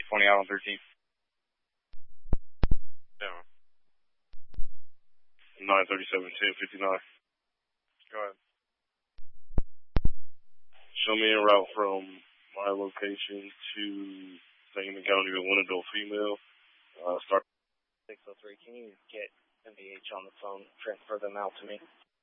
20 out on 13. Yeah. 937, 1059. Go ahead. Show me a route from my location to Sangamon County with one adult female. Start 603, can you get MVH on the phone, transfer them out to me?